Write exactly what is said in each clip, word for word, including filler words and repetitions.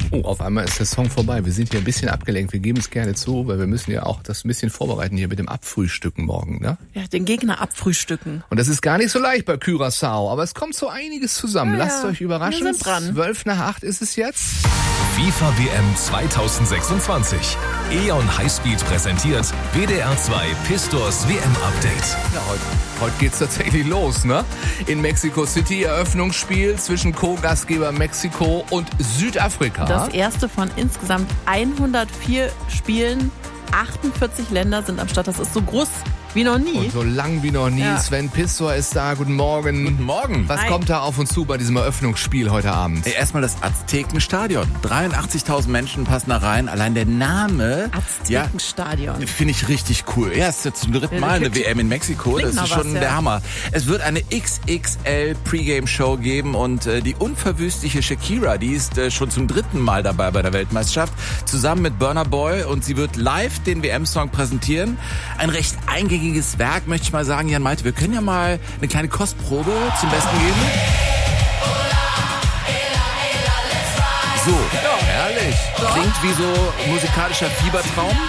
Oh, auf einmal ist der Song vorbei. Wir sind hier ein bisschen abgelenkt. Wir geben es gerne zu, weil wir müssen ja auch das ein bisschen vorbereiten hier mit dem Abfrühstücken morgen, ne? Ja, den Gegner abfrühstücken. Und das ist gar nicht so leicht bei Curaçao, aber es kommt so einiges zusammen. Ja, Lasst euch überraschen. wir sind dran. Zwölf nach acht ist es jetzt. FIFA W M zwanzig sechsundzwanzig. E O N Highspeed präsentiert W D R zwei Pistors W M-Update. Ja, heute, heute geht's tatsächlich los, ne? In Mexico City Eröffnungsspiel zwischen Co-Gastgeber Mexiko und Südafrika. Das erste von insgesamt hundertvier Spielen. achtundvierzig Länder sind am Start. Das ist so groß wie noch nie. Und so lang wie noch nie. Ja. Sven Pistor ist da. Guten Morgen. Guten Morgen. Was Hi. kommt da auf uns zu bei diesem Eröffnungsspiel heute Abend? Erstmal das Aztekenstadion. dreiundachtzigtausend Menschen passen da rein. Allein der Name, Aztekenstadion. ja, finde ich richtig cool. Ja, es ist jetzt zum dritten Mal eine W M in Mexiko. Klingt Das nach ist schon was, ja. der Hammer. Es wird eine X X L Pre-Game-Show geben und äh, die unverwüstliche Shakira, die ist äh, schon zum dritten Mal dabei bei der Weltmeisterschaft, zusammen mit Burna Boy, und sie wird live den W M-Song präsentieren. Ein recht eingängiges Werk, möchte ich mal sagen. Jan Malte, wir können ja mal eine kleine Kostprobe zum Besten geben. So, Herrlich. klingt wie so musikalischer Fiebertraum.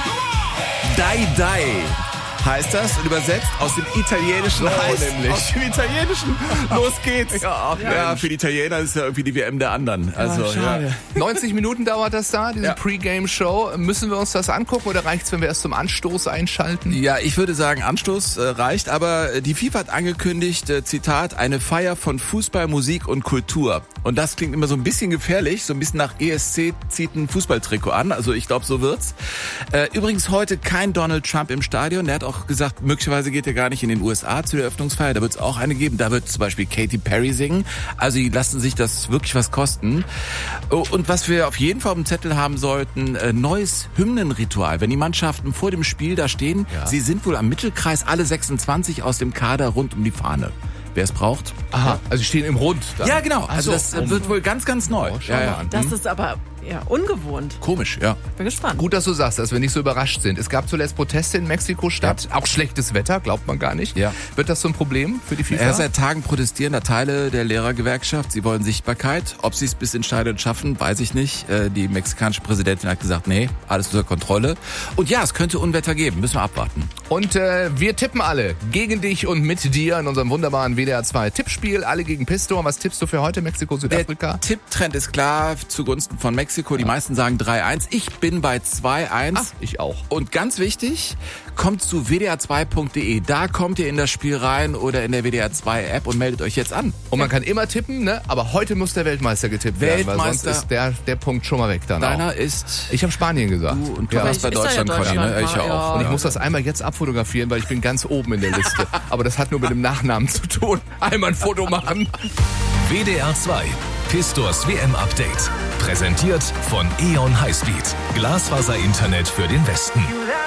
Dai Dai heißt das, und übersetzt aus dem Italienischen So heißt, nämlich. aus dem Italienischen, los geht's. Ja, ach, Ja, Mensch. für die Italiener ist ja irgendwie die W M der anderen. Also, ja. neunzig Minuten dauert das da, diese Ja. Pre-Game-Show. Müssen wir uns das angucken oder reicht's, wenn wir erst zum Anstoß einschalten? Ja, ich würde sagen, Anstoß äh, reicht, aber äh, die FIFA hat angekündigt, äh, Zitat, eine Feier von Fußball, Musik und Kultur. Und das klingt immer so ein bisschen gefährlich, so ein bisschen nach E S C zieht ein Fußballtrikot an, also ich glaube, so wird's. Äh, übrigens heute kein Donald Trump im Stadion, der hat auch gesagt, möglicherweise geht er gar nicht in den U S A zu der Eröffnungsfeier, da wird's auch eine geben, da wird zum Beispiel Katy Perry singen, also die lassen sich das wirklich was kosten. Oh, und was wir auf jeden Fall auf dem Zettel haben sollten, äh, neues Hymnenritual, wenn die Mannschaften vor dem Spiel da stehen, Ja. sie sind wohl am Mittelkreis, alle sechsundzwanzig aus dem Kader rund um die Fahne. Wer es braucht. Aha, also sie stehen im Rund. Dann. Ja, genau. Ach Also so. das äh, wird wohl ganz, ganz neu. Oh, schau mal an. Das ist aber ja ungewohnt. Komisch, ja. Bin gespannt. Gut, dass du sagst, dass wir nicht so überrascht sind. Es gab zuletzt Proteste in Mexiko-Stadt, auch schlechtes Wetter, glaubt man gar nicht. Ja. Wird das so ein Problem für die FIFA? Erst seit Tagen protestieren da Teile der Lehrergewerkschaft. Sie wollen Sichtbarkeit. Ob sie es bis ins Stadion schaffen, weiß ich nicht. Äh, Die mexikanische Präsidentin hat gesagt, nee, alles unter Kontrolle. Und ja, es könnte Unwetter geben. Müssen wir abwarten. Und äh, wir tippen alle gegen dich und mit dir in unserem wunderbaren W D R zwei Tippspiel. Alle gegen Pistor. Was tippst du für heute, Mexiko, Südafrika? Der Tipptrend ist klar zugunsten von Mexiko. Die meisten sagen drei eins. Ich bin bei zwei eins. Ach, ich auch. Und ganz wichtig, kommt zu w d r zwei punkt d e. Da kommt ihr in das Spiel rein oder in der W D R zwei App und meldet euch jetzt an. Und man kann immer tippen, ne? Aber heute muss der Weltmeister getippt werden, weil sonst Weltmeister. ist der, der Punkt schon mal weg dann Deiner auch. ist... Ich habe Spanien gesagt. Du und du ja. warst bei Ist ja Deutschland, ja Conny, ne? Deutschland, Ich ja ja. auch. Und ich muss das einmal jetzt abfotografieren, weil ich bin ganz oben in der Liste. Aber das hat nur mit dem Nachnamen zu tun. Einmal ein Foto machen. W D R zwei Pistors W M-Update. Präsentiert von E O N Highspeed. Glasfaser-Internet für den Westen.